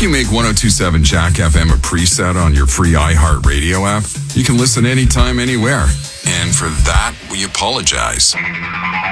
If you make 1027 Jack FM a preset on your free iHeartRadio app, you can listen anytime, anywhere. And for that, we apologize.